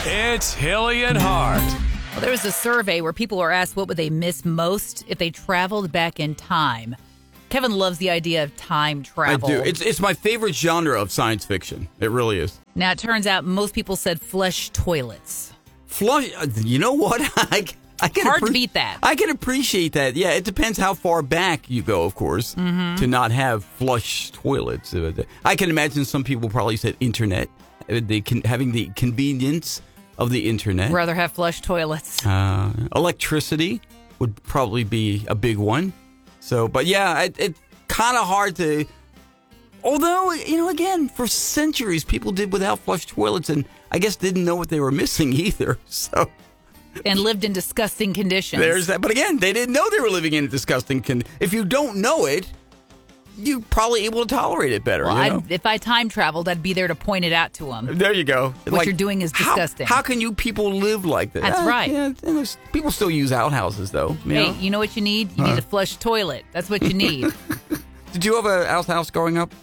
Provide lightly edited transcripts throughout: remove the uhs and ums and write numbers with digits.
It's Hilly and Hart. Well, there was a survey where people were asked what would they miss most if they traveled back in time. Kevin loves the idea of time travel. I do. It's my favorite genre of science fiction. It really is. Now, it turns out most people said flush toilets. Flush. You know what? I can Hard to beat that. I can appreciate that. Yeah, it depends how far back you go, of course, to not have flush toilets. I can imagine some people probably said internet. Having the convenience of the internet. Rather have flush toilets. Electricity would probably be a big one. So, but yeah, it's kind of hard to. Although, again, for centuries people did without flush toilets, and I guess didn't know what they were missing either. So. And lived in disgusting conditions. There's that. But again, they didn't know they were living in disgusting conditions. If you don't know it, you're probably able to tolerate it better. Well, if I time traveled, I'd be there to point it out to them. There you go. What you're doing is disgusting. How can you people live like that? That's right. Yeah, people still use outhouses, though. Hey, you know what you need? You need a flush toilet. That's what you need. Did you have an outhouse growing up?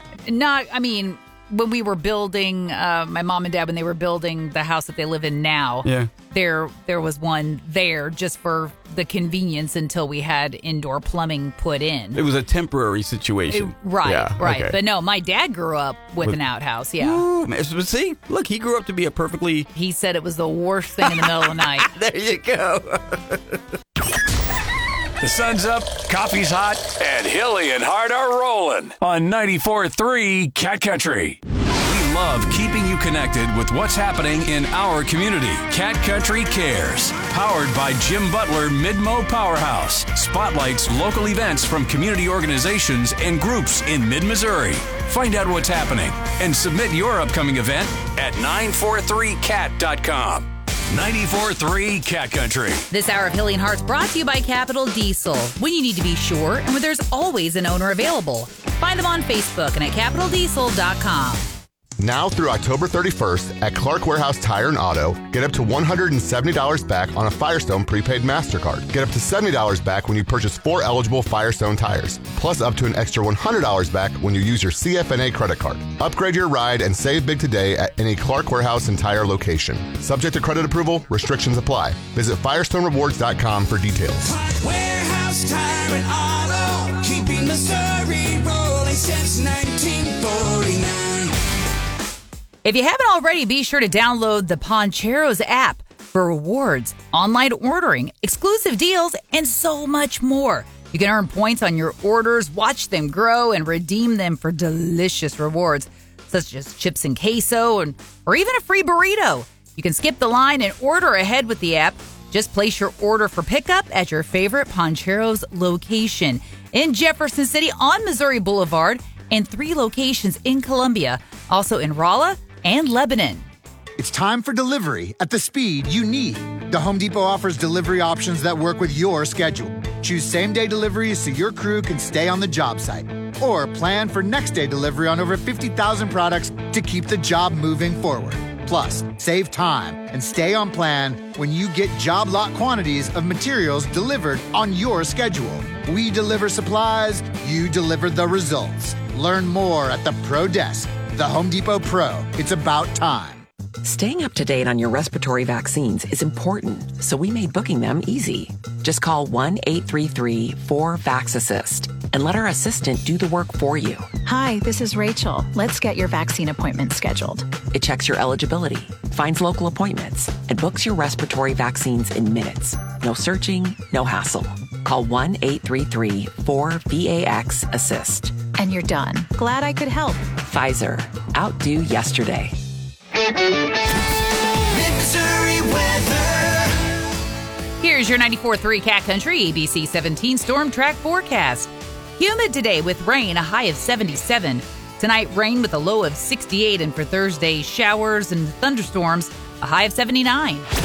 When we were building, my mom and dad, when they were building the house that they live in now, there was one there just for the convenience until we had indoor plumbing put in. It was a temporary situation. Right. Okay. But no, my dad grew up with an outhouse, See, look, he grew up to be a perfectly... He said it was the worst thing in the middle of the night. There you go. The sun's up, coffee's hot, and Hilly and Hart are rolling on 94.3 Cat Country. We love keeping you connected with what's happening in our community. Cat Country Cares, powered by Jim Butler Mid-Mo Powerhouse. Spotlights local events from community organizations and groups in mid-Missouri. Find out what's happening and submit your upcoming event at 943cat.com. 94.3 Cat Country. This hour of Hilly and Hart's brought to you by Capital Diesel. When you need to be sure, and when there's always an owner available. Find them on Facebook and at capitaldiesel.com. Now through October 31st at Clark Warehouse Tire and Auto, get up to $170 back on a Firestone prepaid MasterCard. Get up to $70 back when you purchase 4 eligible Firestone tires, plus up to an extra $100 back when you use your CFNA credit card. Upgrade your ride and save big today at any Clark Warehouse and Tire location. Subject to credit approval, restrictions apply. Visit FirestoneRewards.com for details. Clark Warehouse Tire and Auto, keeping Missouri rolling since 1949. If you haven't already, be sure to download the Poncheros app for rewards, online ordering, exclusive deals, and so much more. You can earn points on your orders, watch them grow, and redeem them for delicious rewards, such as chips and queso, or even a free burrito. You can skip the line and order ahead with the app. Just place your order for pickup at your favorite Poncheros location in Jefferson City on Missouri Boulevard, and 3 locations in Columbia, also in Rolla and Lebanon. It's time for delivery at the speed you need. The Home Depot offers delivery options that work with your schedule. Choose same-day deliveries so your crew can stay on the job site. Or plan for next-day delivery on over 50,000 products to keep the job moving forward. Plus, save time and stay on plan when you get job lot quantities of materials delivered on your schedule. We deliver supplies, you deliver the results. Learn more at the Pro Desk. The Home Depot Pro. It's about time. Staying up to date on your respiratory vaccines is important, so we made booking them easy. Just call 1-833-4-VAX-ASSIST and let our assistant do the work for you. Hi, this is Rachel. Let's get your vaccine appointment scheduled. It checks your eligibility, finds local appointments, and books your respiratory vaccines in minutes. No searching, no hassle. Call 1-833-4-VAX-ASSIST. And you're done. Glad I could help. Pfizer. Outdo yesterday. Missouri weather. Here's your 94.3 Cat Country ABC 17 Storm Track forecast. Humid today with rain, a high of 77. Tonight, rain with a low of 68. And for Thursday, showers and thunderstorms, a high of 79.